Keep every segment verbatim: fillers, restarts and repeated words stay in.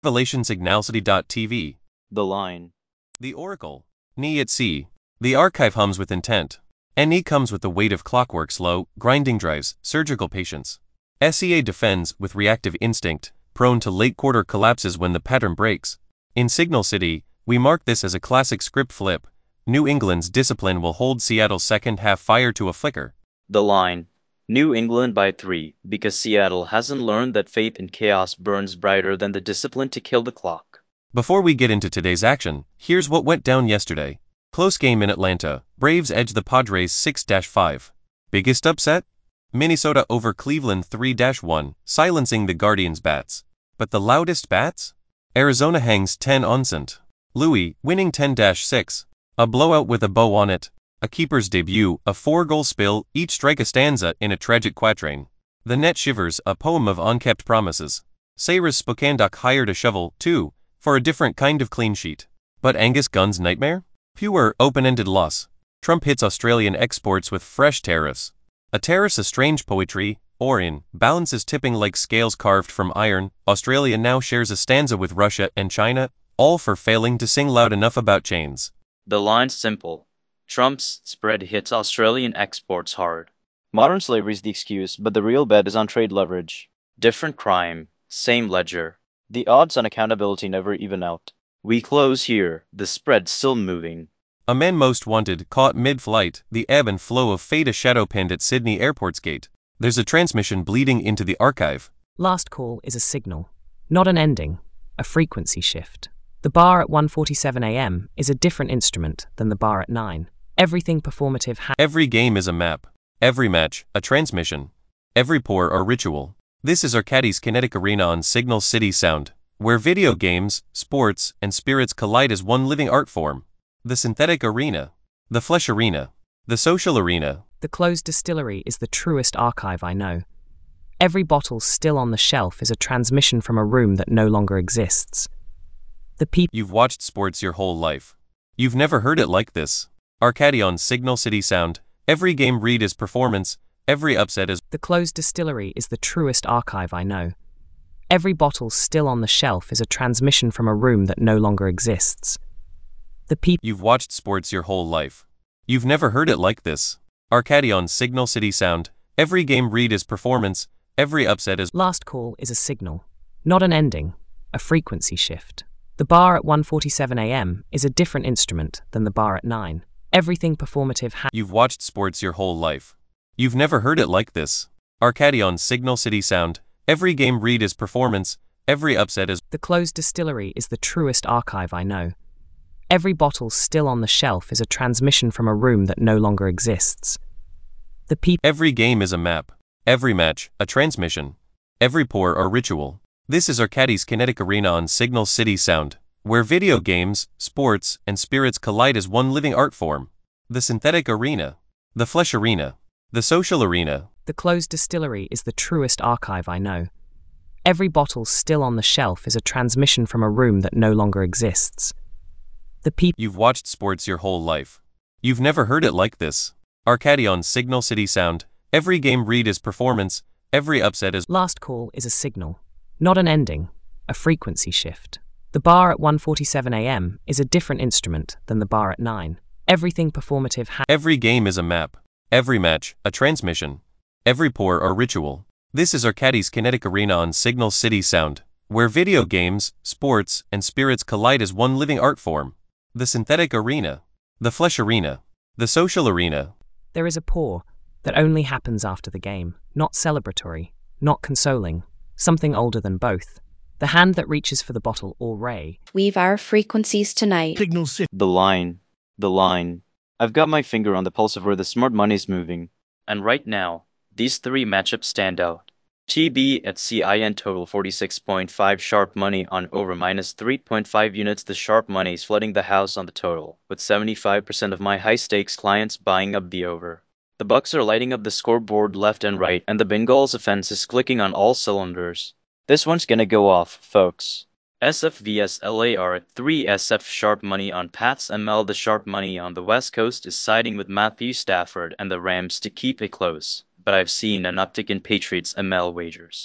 Revelation Signalcity dot T V. The Line. The Oracle. N E at sea. The archive hums with intent. N E comes with the weight of clockwork, slow, grinding drives, surgical patience. S E A defends with reactive instinct, prone to late quarter collapses when the pattern breaks. In Signal City, we mark this as a classic script flip. New England's discipline will hold Seattle's second half fire to a flicker. The Line. New England by three, because Seattle hasn't learned that faith in chaos burns brighter than the discipline to kill the clock. Before we get into today's action, here's what went down yesterday. Close game in Atlanta. Braves edge the Padres six to five. Biggest upset? Minnesota over Cleveland three to one, silencing the Guardians' bats. But the loudest bats? Arizona hangs ten on Saint Louis, winning ten to six. A blowout with a bow on it. A keeper's debut, a four-goal spill, each strike a stanza in a tragic quatrain. The net shivers, a poem of unkept promises. Sayres Spokane Duck hired a shovel, too, for a different kind of clean sheet. But Angus Gunn's nightmare? Pure, open-ended loss. Trump hits Australian exports with fresh tariffs. A tariff's a strange poetry, or in balances tipping like scales carved from iron. Australia now shares a stanza with Russia and China, all for failing to sing loud enough about chains. The Line's simple. Trump's spread hits Australian exports hard. Modern slavery is the excuse, but the real bet is on trade leverage. Different crime, same ledger. The odds on accountability never even out. We close here, the spread still moving. A man most wanted caught mid-flight, the ebb and flow of fate a shadow pinned at Sydney Airport's gate. There's a transmission bleeding into the archive. Last call is a signal, not an ending, a frequency shift. The bar at one forty-seven a m is a different instrument than the bar at nine. Everything performative ha- Every game is a map. Every match, a transmission. Every pour, a ritual. This is Arcadie's Kinetic Arena on Signal City Sound, where video games, sports, and spirits collide as one living art form. The synthetic arena. The flesh arena. The social arena. The closed distillery is the truest archive I know. Every bottle still on the shelf is a transmission from a room that no longer exists. The people. You've watched sports your whole life. You've never heard it like this. Arcadie on Signal City Sound. Every game read is performance. Every upset is. The closed distillery is the truest archive I know. Every bottle still on the shelf is a transmission from a room that no longer exists. The people. You've watched sports your whole life. You've never heard it like this. Arcadie on Signal City Sound. Every game read is performance. Every upset is. Last call is a signal, not an ending, a frequency shift. The bar at one forty-seven a m is a different instrument than the bar at nine. Everything performative ha- You've watched sports your whole life. You've never heard it like this. Arcadie on Signal City Sound. Every game read is performance. Every upset is. The closed distillery is the truest archive I know. Every bottle still on the shelf is a transmission from a room that no longer exists. The people. Every game is a map. Every match, a transmission. Every pour, a ritual. This is Arcadie's Kinetic Arena on Signal City Sound, where video games, sports, and spirits collide as one living art form. The synthetic arena. The flesh arena. The social arena. The closed distillery is the truest archive I know. Every bottle still on the shelf is a transmission from a room that no longer exists. The people. You've watched sports your whole life. You've never heard it like this. Arcadie on Signal City Sound. Every game read is performance. Every upset is. Last call is a signal, not an ending, a frequency shift. The bar at one forty-seven a m is a different instrument than the bar at nine. Everything performative ha- Every game is a map. Every match, a transmission. Every pour, a ritual. This is Arcadie's Kinetic Arena on Signal City Sound, where video games, sports, and spirits collide as one living art form. The synthetic arena. The flesh arena. The social arena. There is a pour that only happens after the game, not celebratory, not consoling, something older than both. The hand that reaches for the bottle or ray. Weave our frequencies tonight. Signal City. The Line. The Line. I've got my finger on the pulse of where the smart money's moving. And right now, these three matchups stand out. T B at C I N total forty-six point five sharp money on over minus three point five units. The sharp money's flooding the house on the total, with seventy-five percent of my high-stakes clients buying up the over. The Bucks are lighting up the scoreboard left and right, and the Bengals offense is clicking on all cylinders. This one's gonna go off, folks. S F vs L A are at three S F sharp money on Pats M L. The sharp money on the West Coast is siding with Matthew Stafford and the Rams to keep it close, but I've seen an uptick in Patriots M L wagers.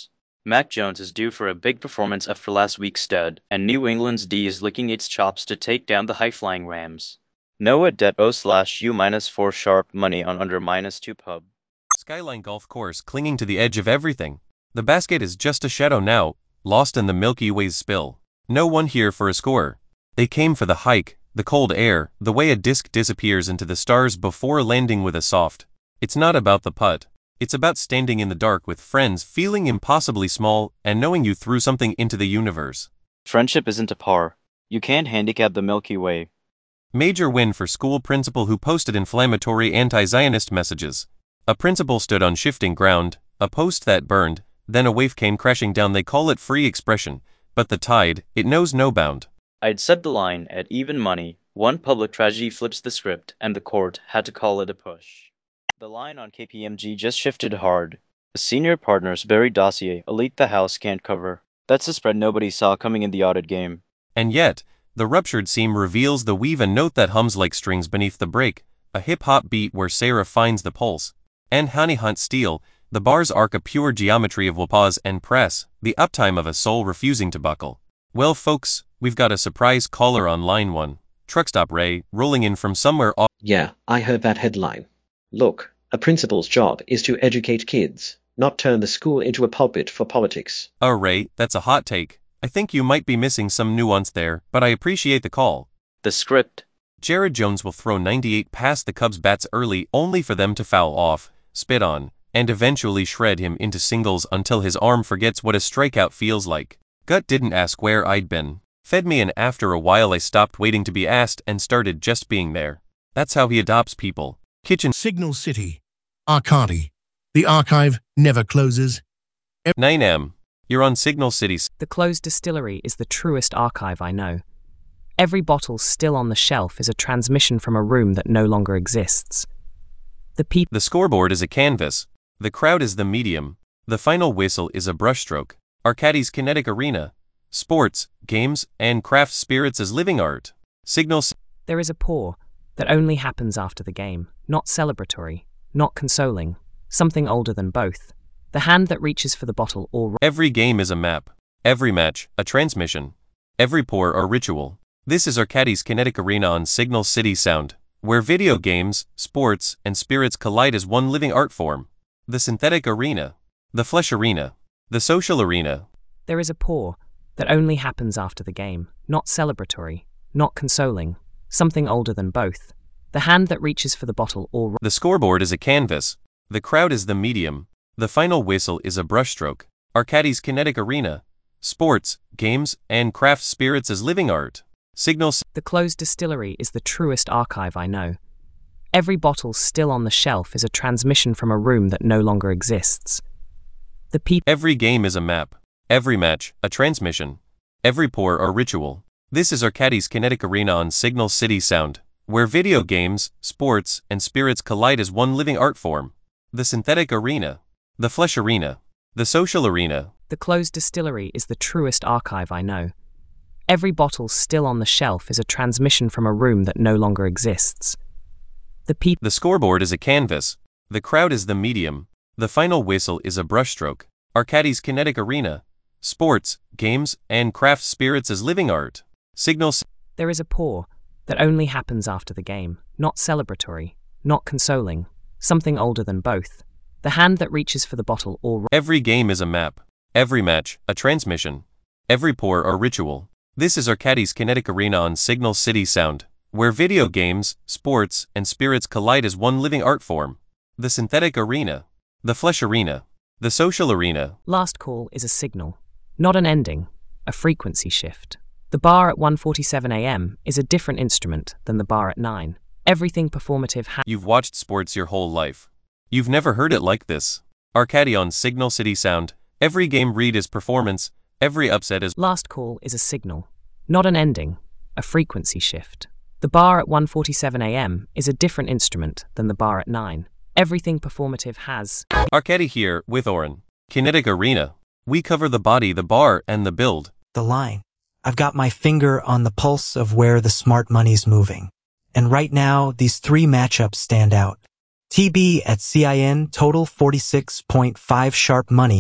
Mac Jones is due for a big performance after last week's stud, and New England's D is licking its chops to take down the high-flying Rams. Noah det O slash U minus four sharp money on under minus two pub. Skyline Golf Course clinging to the edge of everything. The basket is just a shadow now, lost in the Milky Way's spill. No one here for a score. They came for the hike, the cold air, the way a disc disappears into the stars before landing with a soft. It's not about the putt. It's about standing in the dark with friends, feeling impossibly small, and knowing you threw something into the universe. Friendship isn't a par. You can't handicap the Milky Way. Major win for school principal who posted inflammatory anti-Zionist messages. A principal stood on shifting ground, a post that burned, then a wave came crashing down. They call it free expression, but the tide, it knows no bound. I'd set the line at even money. One public tragedy flips the script, and the court had to call it a push. The line on K P M G just shifted hard. The senior partners buried dossier, elite the house can't cover. That's a spread nobody saw coming in the audit game. And yet, the ruptured seam reveals the weave, a note that hums like strings beneath the break, a hip-hop beat where Sarah finds the pulse. And Honey Hunt steel, the bars arc a pure geometry of will pause and press, the uptime of a soul refusing to buckle. Well folks, we've got a surprise caller on line one. Truckstop Ray, rolling in from somewhere off. Yeah, I heard that headline. Look, a principal's job is to educate kids, not turn the school into a pulpit for politics. Oh Ray, that's a hot take. I think you might be missing some nuance there, but I appreciate the call. The script. Jared Jones will throw ninety-eight past the Cubs bats early only for them to foul off, spit on, and eventually shred him into singles until his arm forgets what a strikeout feels like. Gut didn't ask where I'd been. Fed me, and after a while I stopped waiting to be asked and started just being there. That's how he adopts people. Kitchen. Signal City. Arcadi. The archive never closes. nine a m You're on Signal City. The closed distillery is the truest archive I know. Every bottle still on the shelf is a transmission from a room that no longer exists. The people. The scoreboard is a canvas. The crowd is the medium. The final whistle is a brushstroke. Arcadi's kinetic arena. Sports, games, and craft spirits as living art. Signal. There is a pour that only happens after the game, not celebratory, not consoling, something older than both. The hand that reaches for the bottle or... Every game is a map. Every match, a transmission. Every pour, a ritual. This is Arcadi's kinetic arena on Signal City Sound, where video games, sports, and spirits collide as one living art form. The synthetic arena. The flesh arena. The social arena. There is a pour that only happens after the game, not celebratory, not consoling, something older than both. The hand that reaches for the bottle or... The scoreboard is a canvas. The crowd is the medium. The final whistle is a brushstroke. Arcadi's kinetic arena. Sports, games, and craft spirits as living art. Signal. The closed distillery is the truest archive I know. Every bottle still on the shelf is a transmission from a room that no longer exists. The people. Every game is a map. Every match, a transmission. Every pour, a ritual. This is Arcadi's kinetic arena on Signal City Sound, where video games, sports, and spirits collide as one living art form. The synthetic arena. The flesh arena. The social arena. The closed distillery is the truest archive I know. Every bottle still on the shelf is a transmission from a room that no longer exists. The people. The scoreboard is a canvas. The crowd is the medium. The final whistle is a brushstroke. Arcadi's kinetic arena. Sports, games, and craft spirits as living art. Signal. There is a pour that only happens after the game, not celebratory, not consoling, something older than both. The hand that reaches for the bottle or... Every game is a map. Every match, a transmission. Every pour, a ritual. This is Arcadi's kinetic arena on Signal City Sound, where video games, sports, and spirits collide as one living art form. The synthetic arena. The flesh arena. The social arena. Last call is a signal, not an ending, a frequency shift. The bar at one forty-seven a m is a different instrument than the bar at nine. Everything performative ha- You've watched sports your whole life. You've never heard it like this. Arcadi on Signal City Sound. Every game read is performance, every upset is... Last call is a signal, not an ending, a frequency shift. The bar at one forty-seven a m is a different instrument than the bar at nine. Everything performative has... Arcadi here, with Oren. Kinetic arena. We cover the body, the bar, and the build. The line. I've got my finger on the pulse of where the smart money's moving. And right now, these three matchups stand out. T B at C I N total forty-six point five sharp money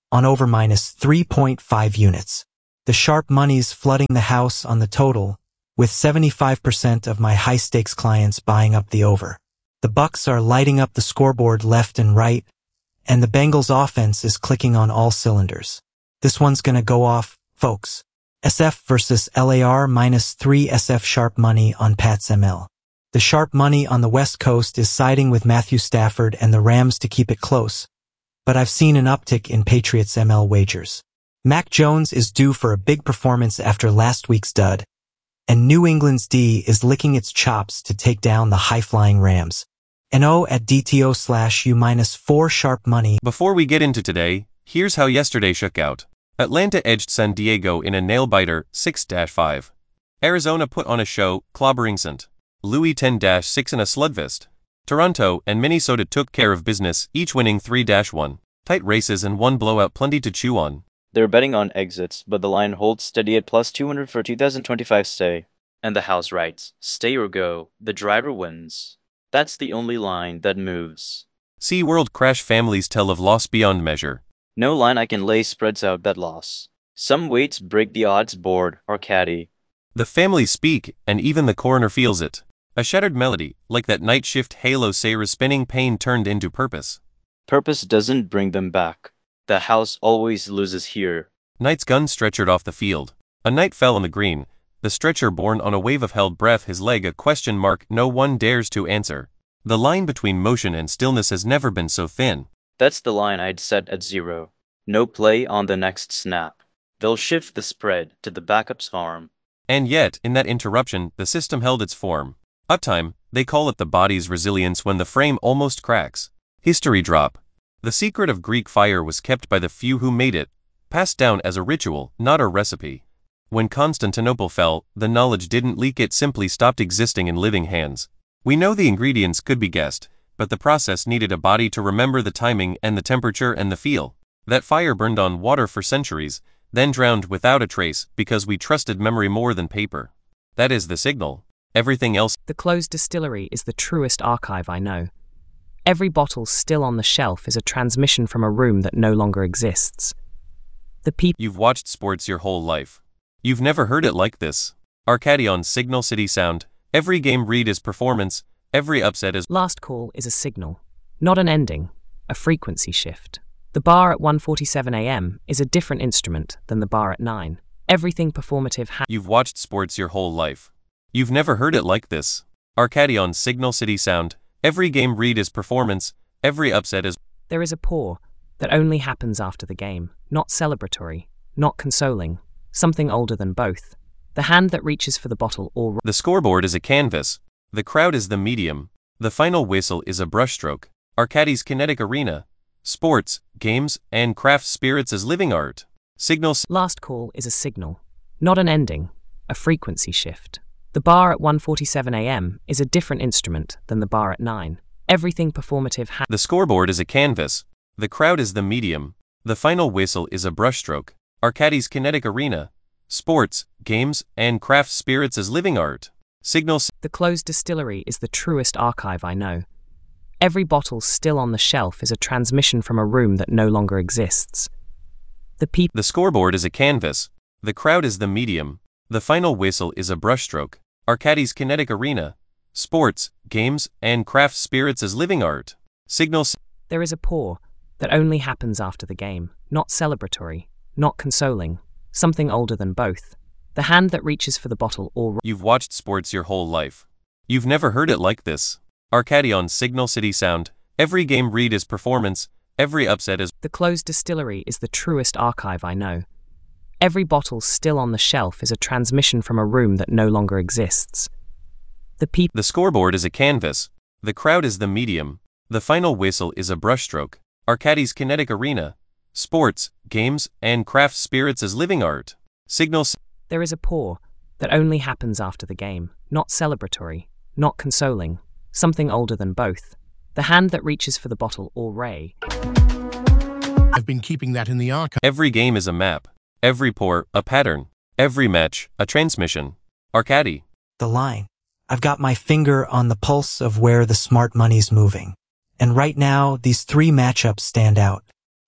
on over minus three point five units. The sharp money's flooding the house on the total, with seventy-five percent of my high-stakes clients buying up the over. The Bucks are lighting up the scoreboard left and right, and the Bengals offense is clicking on all cylinders. This one's gonna go off, folks. S F versus L A R minus three S F sharp money on Pats M L. The sharp money on the West Coast is siding with Matthew Stafford and the Rams to keep it close, but I've seen an uptick in Patriots M L wagers. Mac Jones is due for a big performance after last week's dud, and New England's D is licking its chops to take down the high-flying Rams. N O at D T O slash U minus four sharp money. Before we get into today, here's how yesterday shook out. Atlanta edged San Diego in a nail-biter, six to five. Arizona put on a show, clobbering Saint Louis ten to six in a slugfest. Toronto and Minnesota took care of business, each winning three to one. Tight races and one blowout, plenty to chew on. They're betting on exits, but the line holds steady at plus two hundred for two thousand twenty-five stay. And the house writes, stay or go, the driver wins. That's the only line that moves. SeaWorld crash, families tell of loss beyond measure. No line I can lay spreads out that loss. Some weights break the odds board or caddy. The families speak, and even the coroner feels it. A shattered melody, like that night shift halo Sarah's spinning pain turned into purpose. Purpose doesn't bring them back. The house always loses here. Knight's gun stretchered off the field. A knight fell on the green, the stretcher borne on a wave of held breath, his leg a question mark no one dares to answer. The line between motion and stillness has never been so thin. That's the line I'd set at zero. No play on the next snap. They'll shift the spread to the backup's arm. And yet, in that interruption, the system held its form. Uptime, they call it the body's resilience when the frame almost cracks. History drop. The secret of Greek fire was kept by the few who made it, passed down as a ritual, not a recipe. When Constantinople fell, the knowledge didn't leak, it simply stopped existing in living hands. We know the ingredients could be guessed, but the process needed a body to remember the timing and the temperature and the feel. That fire burned on water for centuries, then drowned without a trace because we trusted memory more than paper. That is the signal. Everything else. The closed distillery is the truest archive I know. Every bottle still on the shelf is a transmission from a room that no longer exists. The people. You've watched sports your whole life. You've never heard it like this. Arcadi on Signal City Sound. Every game read is performance, every upset is. Last call is a signal, not an ending, a frequency shift. The bar at one forty-seven a m is a different instrument than the bar at nine. Everything performative ha- You've watched sports your whole life. You've never heard it like this. Arcadi on Signal City Sound. Every game read is performance, every upset is. There is a pour that only happens after the game, not celebratory, not consoling, something older than both. The hand that reaches for the bottle or. The scoreboard is a canvas. The crowd is the medium. The final whistle is a brushstroke. Arcadi's kinetic arena. Sports, games, and craft spirits as living art. Signals. Last call is a signal, not an ending, a frequency shift. The bar at one forty-seven a m is a different instrument than the bar at nine. Everything performative ha- The scoreboard is a canvas. The crowd is the medium. The final whistle is a brushstroke. Arcadi's kinetic arena. Sports, games, and craft spirits as living art. Signals. The closed distillery is the truest archive I know. Every bottle still on the shelf is a transmission from a room that no longer exists. The people. The scoreboard is a canvas. The crowd is the medium. The final whistle is a brushstroke. Arcadi's kinetic arena. Sports, games, and craft spirits as living art. Signals. There is a pour that only happens after the game, not celebratory, not consoling, something older than both. The hand that reaches for the bottle or. You've watched sports your whole life. You've never heard it like this. Arcadi on Signal City Sound. Every game read is performance, every upset is. The closed distillery is the truest archive I know. Every bottle still on the shelf is a transmission from a room that no longer exists. The people. The scoreboard is a canvas. The crowd is the medium. The final whistle is a brushstroke. Arcadi's kinetic arena. Sports, games, and craft spirits as living art. Signals. There is a pour that only happens after the game, not celebratory, not consoling, something older than both. The hand that reaches for the bottle or ray. I've been keeping that in the archive. Every game is a map. Every pour, a pattern. Every match, a transmission. Arcadi. The line. I've got my finger on the pulse of where the smart money's moving. And right now, these three matchups stand out.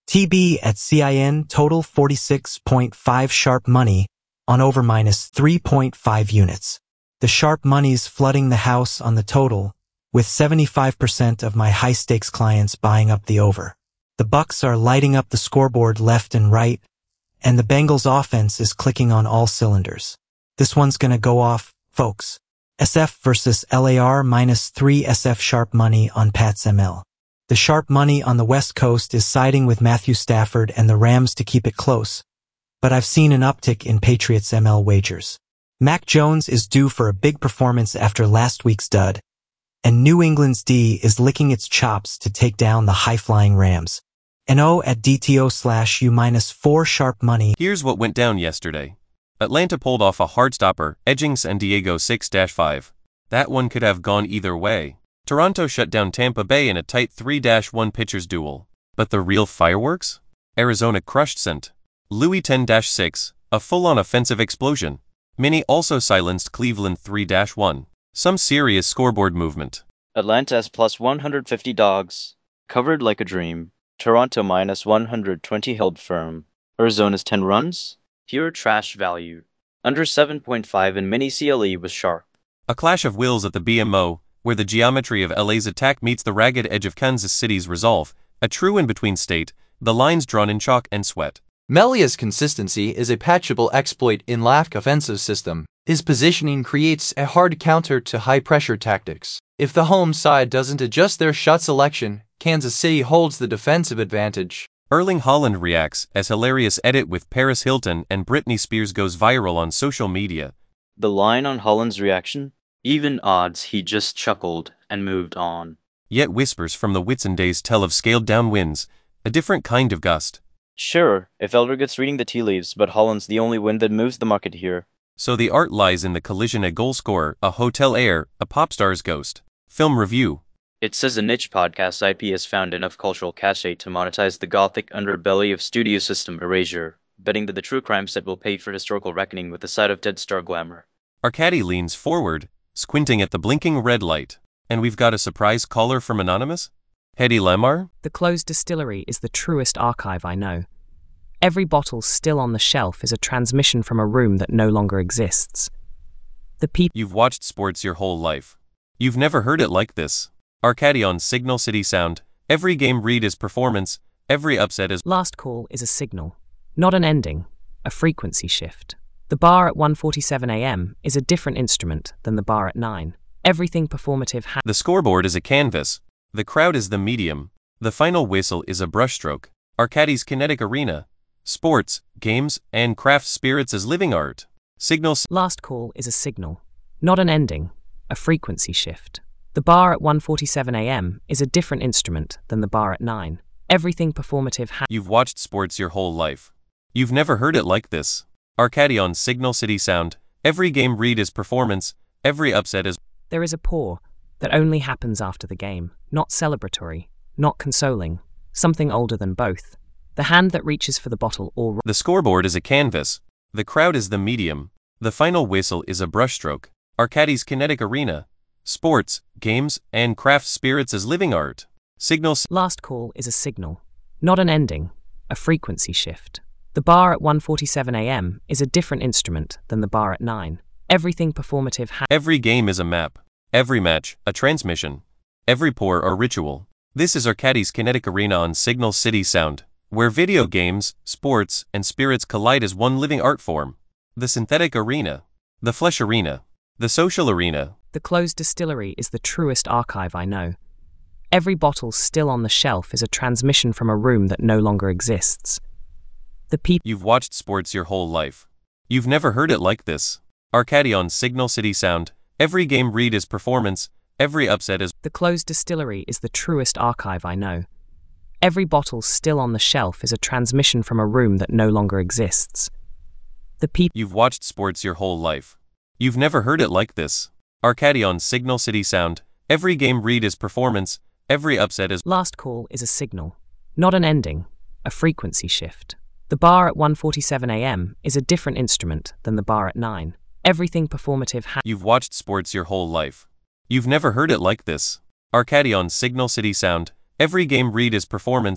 T B at C I N total forty-six point five sharp money on over minus three point five units. The sharp money's flooding the house on the total, with seventy-five percent of my high-stakes clients buying up the over. The Bucks are lighting up the scoreboard left and right, and the Bengals offense is clicking on all cylinders. This one's gonna go off, folks. S F versus L A R minus three S F sharp money on Pats M L. The sharp money on the West Coast is siding with Matthew Stafford and the Rams to keep it close, but I've seen an uptick in Patriots M L wagers. Mac Jones is due for a big performance after last week's dud, and New England's D is licking its chops to take down the high-flying Rams. N O at D T O slash U minus four sharp money. Here's what went down yesterday. Atlanta pulled off a hard stopper, edging San Diego six to five. That one could have gone either way. Toronto shut down Tampa Bay in a tight three to one pitchers duel. But the real fireworks? Arizona crushed Saint Louis ten to six, a full-on offensive explosion. Minnie also silenced Cleveland three to one. Some serious scoreboard movement. Atlanta's plus one hundred fifty dogs. Covered like a dream. Toronto minus one hundred twenty held firm. Arizona's ten runs? Pure trash value. Under seven point five and Mini C L E was sharp. A clash of wills at the B M O, where the geometry of L A's attack meets the ragged edge of Kansas City's resolve. A true in-between state, the lines drawn in chalk and sweat. Melia's consistency is a patchable exploit in L A F C offensive system. His positioning creates a hard counter to high-pressure tactics. If the home side doesn't adjust their shot selection, Kansas City holds the defensive advantage. Erling Haaland reacts as hilarious edit with Paris Hilton and Britney Spears goes viral on social media. The line on Haaland's reaction? Even odds he just chuckled and moved on. Yet whispers from the Whitsun days tell of scaled-down winds, a different kind of gust. Sure, if Eldergut's reading the tea leaves, but Haaland's the only wind that moves the market here. So the art lies in the collision: a goal scorer, a hotel heir, a pop star's ghost. Film review. It says a niche podcast I P has found enough cultural cachet to monetize the gothic underbelly of studio system erasure, betting that the true crime set will pay for historical reckoning with the side of Dead Star glamour. Arcady leans forward, squinting at the blinking red light. And we've got a surprise caller from Anonymous? Hedy Lamarr? The closed distillery is the truest archive I know. Every bottle still on the shelf is a transmission from a room that no longer exists. The people. You've watched sports your whole life. You've never heard it like this. Arcady on Signal City Sound. Every game read is performance, every upset is... Last call is a signal, not an ending, a frequency shift. The bar at one forty-seven a m is a different instrument than the bar at nine. Everything performative ha- The scoreboard is a canvas. The crowd is the medium. The final whistle is a brushstroke. Arcady's kinetic arena. Sports, games, and craft spirits as living art. Signals. Last call is a signal, not an ending, a frequency shift. The bar at one forty-seven a m is a different instrument than the bar at nine. Everything performative ha- You've watched sports your whole life. You've never heard it like this. Arcady on Signal City Sound. Every game read is performance, every upset is... There is a pour that only happens after the game, not celebratory, not consoling, something older than both. The hand that reaches for the bottle or... The scoreboard is a canvas. The crowd is the medium. The final whistle is a brushstroke. Arcady's kinetic arena. Sports, games, and craft spirits as living art. Signals. Last call is a signal, not an ending, a frequency shift. The bar at one forty-seven a m is a different instrument than the bar at nine. Everything performative ha- Every game is a map. Every match, a transmission. Every pour a ritual. This is Arcady's kinetic arena on Signal City Sound, where video games, sports, and spirits collide as one living art form. The synthetic arena. The flesh arena. The social arena. The closed distillery is the truest archive I know. Every bottle still on the shelf is a transmission from a room that no longer exists. The people. You've watched sports your whole life. You've never heard it like this. Arcady on Signal City Sound. Every game read is performance, every upset is... The closed distillery is the truest archive I know. Every bottle still on the shelf is a transmission from a room that no longer exists. The people. You've watched sports your whole life. You've never heard it like this. Arcady on Signal City Sound. Every game read is performance, every upset is... Last call is a signal, not an ending, a frequency shift. The bar at one forty-seven a m is a different instrument than the bar at nine. Everything performative ha- You've watched sports your whole life. You've never heard it like this. Arcady on Signal City Sound. Every game read is performance,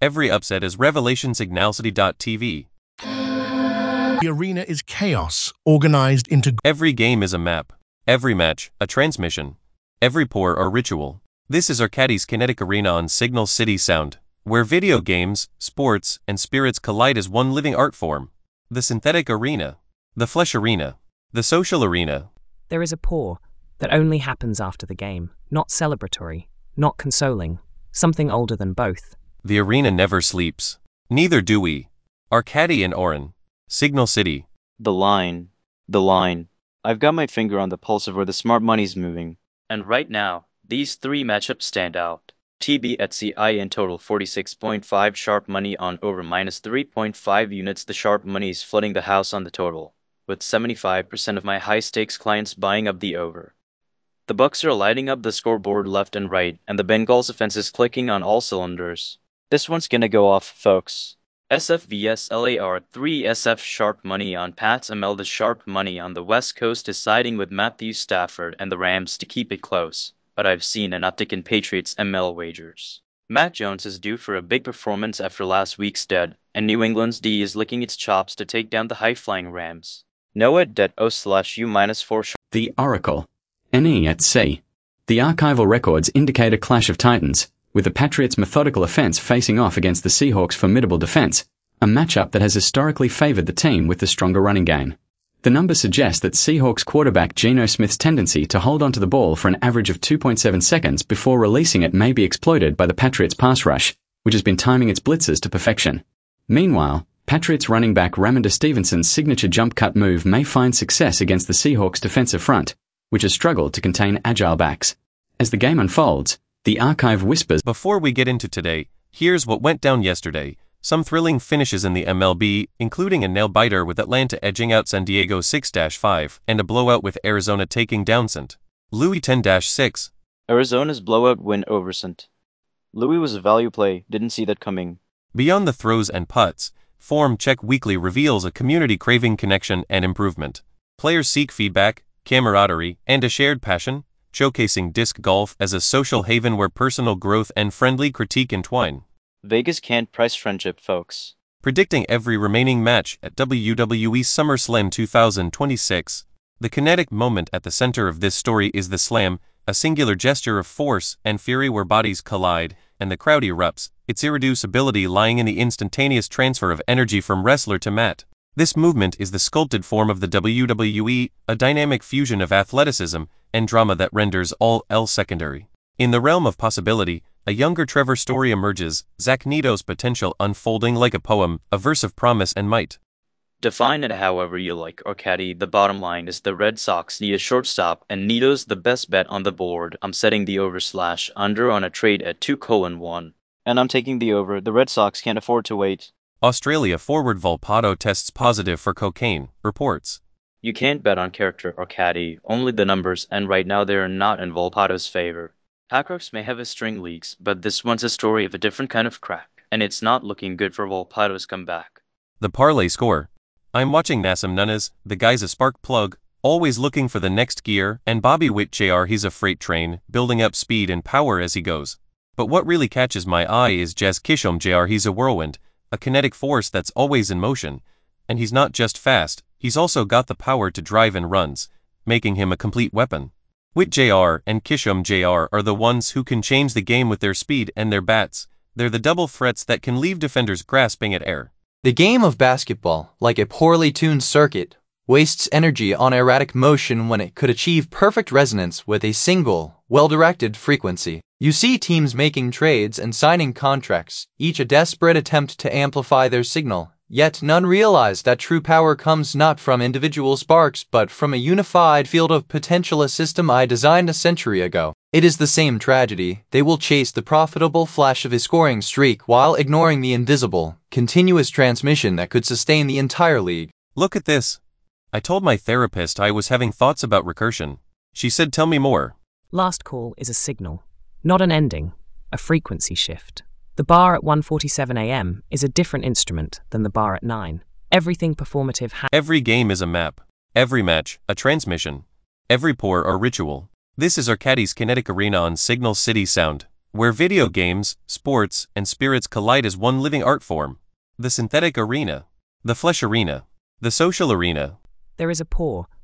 Every upset is revelation. Signalcity dot T V. The arena is chaos, organized into Every game is a map. Every match, a transmission. Every pour or ritual. This is Arcadie's Kinetic Arena on Signal City Sound, where video games, sports, and spirits collide as one living art form. The synthetic arena. The flesh arena. The social arena. There is a pour that only happens after the game, not celebratory, not consoling, something older than both. The arena never sleeps. Neither do we. Arcadie and Oren. Signal City. The line. The line. I've got my finger on the pulse of where the smart money's moving. And right now, these three matchups stand out. T B at C I N total forty-six point five, sharp money on over minus three point five units. The sharp money is flooding the house on the total, with seventy-five percent of my high-stakes clients buying up the over. The Bucks are lighting up the scoreboard left and right, and the Bengals offense is clicking on all cylinders. This one's gonna go off, folks. S F vs L A R three. S F sharp money on Pats M L. The sharp money on the West Coast is siding with Matthew Stafford and the Rams to keep it close, but I've seen an uptick in Patriots M L wagers. Matt Jones is due for a big performance after last week's dead, and New England's D is licking its chops to take down the high-flying Rams. Noah det O slash U minus four. The Oracle. N E at C. The archival records indicate a clash of titans, with the Patriots' methodical offense facing off against the Seahawks' formidable defense, a matchup that has historically favored the team with the stronger running game. The numbers suggest that Seahawks quarterback Geno Smith's tendency to hold onto the ball for an average of two point seven seconds before releasing it may be exploited by the Patriots' pass rush, which has been timing its blitzes to perfection. Meanwhile, Patriots running back Ramondre Stevenson's signature jump cut move may find success against the Seahawks' defensive front, which has struggled to contain agile backs. As the game unfolds, the archive whispers. Before we get into today, here's what went down yesterday. Some thrilling finishes in the M L B, including a nail-biter with Atlanta edging out San Diego six to five, and a blowout with Arizona taking down Saint Louis ten to six. Arizona's blowout win over Saint Louis was a value play, didn't see that coming. Beyond the throws and putts, Form Check Weekly reveals a community craving connection and improvement. Players seek feedback, camaraderie, and a shared passion, showcasing disc golf as a social haven where personal growth and friendly critique entwine. Vegas can't price friendship, folks. Predicting every remaining match at W W E SummerSlam two thousand twenty-six. The kinetic moment at the center of this story is the slam, a singular gesture of force and fury where bodies collide, and the crowd erupts, its irreducibility lying in the instantaneous transfer of energy from wrestler to mat. This movement is the sculpted form of the W W E, a dynamic fusion of athleticism and drama that renders all else secondary. In the realm of possibility, a younger Trevor Story emerges, Zach Nito's potential unfolding like a poem, a verse of promise and might. Define it however you like, Arcadie. The bottom line is the Red Sox need a shortstop, and Nito's the best bet on the board. I'm setting the over slash under on a trade at two colon one. And I'm taking the over. The Red Sox can't afford to wait. Australia forward Volpato tests positive for cocaine, reports. You can't bet on character, Arcadie, only the numbers, and right now they are not in Volpato's favor. Packrocks may have his string leaks, but this one's a story of a different kind of crack, and it's not looking good for Volpato's comeback. The parlay score. I'm watching Nassim Nunes, the guy's a spark plug, always looking for the next gear, and Bobby Witt Junior he's a freight train, building up speed and power as he goes. But what really catches my eye is Jazz Kishom Junior he's a whirlwind, a kinetic force that's always in motion, and he's not just fast, he's also got the power to drive in runs, making him a complete weapon. Witt Junior and Kishom Junior are the ones who can change the game with their speed and their bats. They're the double threats that can leave defenders grasping at air. The game of basketball, like a poorly tuned circuit, wastes energy on erratic motion when it could achieve perfect resonance with a single, well-directed frequency. You see teams making trades and signing contracts, each a desperate attempt to amplify their signal, yet none realize that true power comes not from individual sparks but from a unified field of potential, a system I designed a century ago. It is the same tragedy. They will chase the profitable flash of a scoring streak while ignoring the invisible, continuous transmission that could sustain the entire league. Look at this. I told my therapist I was having thoughts about recursion. She said, tell me more. Last call is a signal, not an ending, a frequency shift. The bar at one forty-seven a m is a different instrument than the bar at nine. Everything performative ha- Every game is a map. Every match, a transmission. Every pour or ritual. This is Arcadie's Kinetic Arena on Signal City Sound, where video games, sports, and spirits collide as one living art form. The synthetic arena, the flesh arena, the social arena. There is a poor,